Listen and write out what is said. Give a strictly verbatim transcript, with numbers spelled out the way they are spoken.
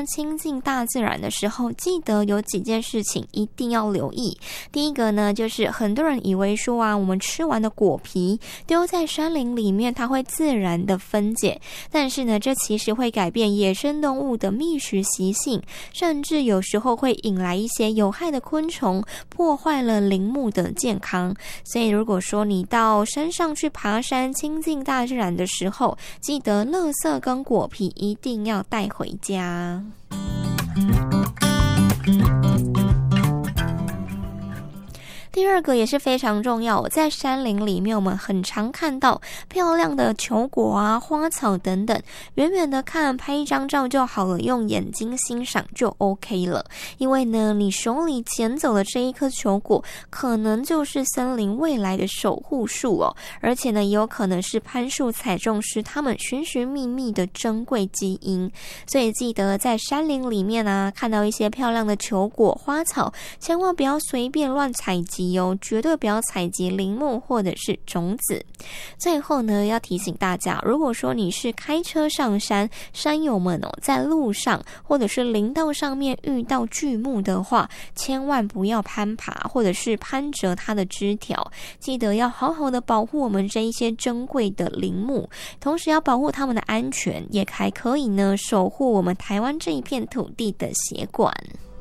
山亲近大自然的时候，记得有几件事情一定要留意。第一个呢，就是很多人以为说啊，我们吃完的果皮丢在山林里面，它会自然的分解，但是呢，这其实会改变野生动物的觅食习性，甚至有时候会引来一些有害的昆虫，破坏了林木的健康。所以如果说你到山上去爬山亲近大自然的时候，记得垃圾跟果皮一定要带回家。第二个也是非常重要，在山林里面我们很常看到漂亮的球果啊、花草等等，远远的看拍一张照就好了，用眼睛欣赏就 OK 了。因为呢，你手里捡走的这一颗球果可能就是森林未来的守护树哦，而且呢也有可能是攀树采种师他们寻寻觅觅的珍贵基因。所以记得在山林里面啊，看到一些漂亮的球果、花草，千万不要随便乱采集，绝对不要采集林木或者是种子。最后呢，要提醒大家，如果说你是开车上山，山友们哦，在路上或者是林道上面遇到巨木的话，千万不要攀爬或者是攀折它的枝条，记得要好好的保护我们这一些珍贵的林木，同时要保护它们的安全，也还可以呢守护我们台湾这一片土地的血管。